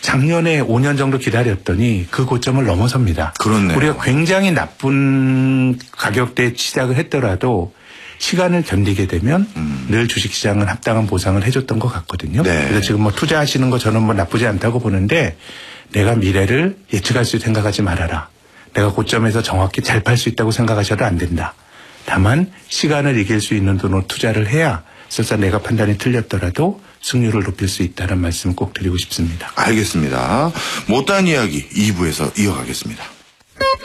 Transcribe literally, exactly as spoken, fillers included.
작년에 오 년 정도 기다렸더니 그 고점을 넘어섭니다. 그렇네요. 우리가 굉장히 나쁜 가격대에 시작을 했더라도 시간을 견디게 되면 음. 늘 주식시장은 합당한 보상을 해줬던 것 같거든요. 네. 그래서 지금 뭐 투자하시는 거 저는 뭐 나쁘지 않다고 보는데 내가 미래를 예측할 수 생각하지 말아라. 내가 고점에서 정확히 잘 팔 수 있다고 생각하셔도 안 된다. 다만 시간을 이길 수 있는 돈으로 투자를 해야 설사 내가 판단이 틀렸더라도 승률을 높일 수 있다는 말씀을 꼭 드리고 싶습니다. 알겠습니다. 못다한 이야기 이 부에서 이어가겠습니다.